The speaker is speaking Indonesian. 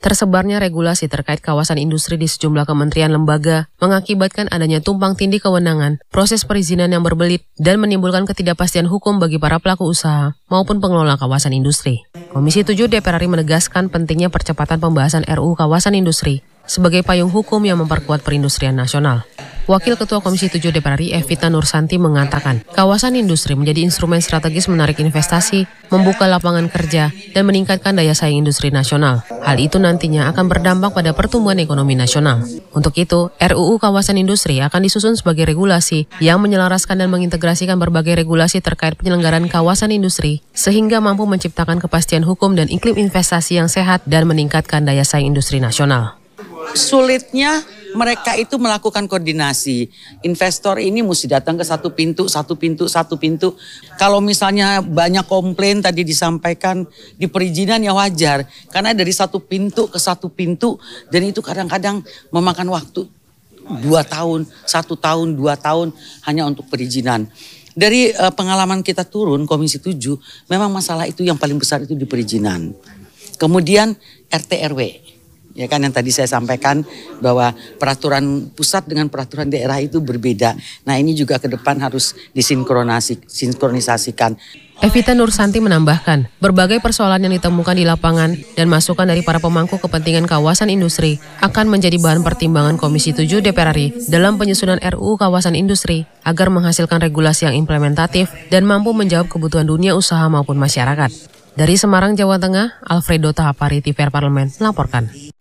Tersebarnya regulasi terkait kawasan industri di sejumlah kementerian lembaga mengakibatkan adanya tumpang tindih kewenangan, proses perizinan yang berbelit, dan menimbulkan ketidakpastian hukum bagi para pelaku usaha maupun pengelola kawasan industri. Komisi 7 DPR RI menegaskan pentingnya percepatan pembahasan RUU kawasan industri sebagai payung hukum yang memperkuat perindustrian nasional. Wakil Ketua Komisi 7 DPR RI Evita Nursanti mengatakan, kawasan industri menjadi instrumen strategis menarik investasi, membuka lapangan kerja, dan meningkatkan daya saing industri nasional. Hal itu nantinya akan berdampak pada pertumbuhan ekonomi nasional. Untuk itu, RUU kawasan industri akan disusun sebagai regulasi yang menyelaraskan dan mengintegrasikan berbagai regulasi terkait penyelenggaraan kawasan industri, sehingga mampu menciptakan kepastian hukum dan iklim investasi yang sehat dan meningkatkan daya saing industri nasional. Sulitnya mereka itu melakukan koordinasi. Investor ini mesti datang ke satu pintu. Kalau misalnya banyak komplain tadi disampaikan di perizinan ya wajar. Karena dari satu pintu ke satu pintu dan itu kadang-kadang memakan waktu 2 tahun, 1 tahun, 2 tahun hanya untuk perizinan. Dari pengalaman kita turun Komisi 7 memang masalah itu yang paling besar itu di perizinan. Kemudian RT RW. Ya kan yang tadi saya sampaikan bahwa peraturan pusat dengan peraturan daerah itu berbeda. Nah ini juga ke depan harus disinkronisasikan. Evita Nursanti menambahkan, berbagai persoalan yang ditemukan di lapangan dan masukan dari para pemangku kepentingan kawasan industri akan menjadi bahan pertimbangan Komisi 7 DPR RI dalam penyusunan RUU kawasan industri agar menghasilkan regulasi yang implementatif dan mampu menjawab kebutuhan dunia usaha maupun masyarakat. Dari Semarang, Jawa Tengah, Alfredo Tahapari, TVR Parlemen, melaporkan.